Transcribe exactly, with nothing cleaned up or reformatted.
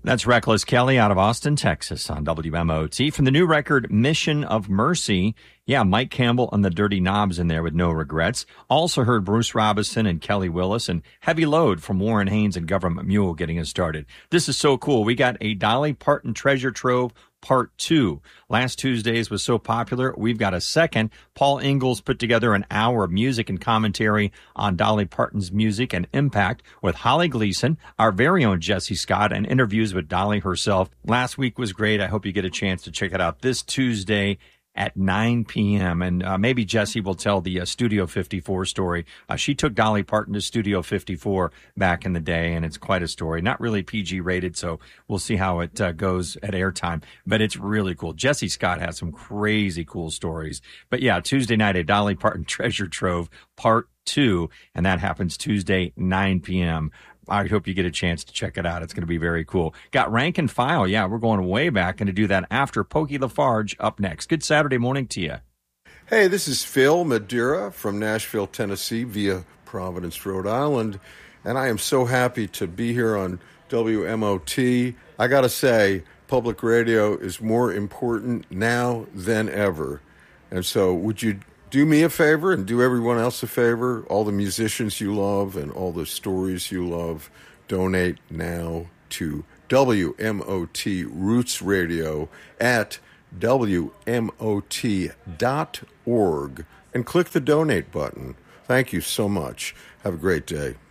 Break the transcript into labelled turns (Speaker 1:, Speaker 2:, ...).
Speaker 1: That's Reckless Kelly out of Austin, Texas on W M O T. From the new record, Mission of Mercy. Yeah, Mike Campbell and the Dirty Knobs in there with No Regrets. Also heard Bruce Robinson and Kelly Willis and Heavy Load from Warren Haynes and Government Mule getting us started. This is so cool. We got a Dolly Parton Treasure Trove Part two. Last Tuesday's was so popular, we've got a second. Paul Ingalls put together an hour of music and commentary on Dolly Parton's music and impact with Holly Gleason, our very own Jesse Scott, and interviews with Dolly herself. Last week was great. I hope you get a chance to check it out this Tuesday at nine p.m. And uh, maybe Jesse will tell the uh, Studio fifty-four story. Uh, she took Dolly Parton to Studio fifty-four back in the day, and it's quite a story. Not really P G rated, so we'll see how it uh, goes at airtime. But it's really cool. Jesse Scott has some crazy cool stories. But yeah, Tuesday night, a Dolly Parton Treasure Trove Part two, and that happens Tuesday, nine p.m. I hope you get a chance to check it out. It's going to be very cool. Got Rank and File. Yeah, we're going way back, and to do that after Pokey Lafarge up next. Good Saturday morning to you.
Speaker 2: Hey, this is Phil Madeira from Nashville, Tennessee via Providence, Rhode Island, and I am so happy to be here on W M O T. I got to say, public radio is more important now than ever. And so would you do me a favor and do everyone else a favor? All the musicians you love and all the stories you love, donate now to W M O T Roots Radio at W M O T dot org and click the donate button. Thank you so much. Have a great day.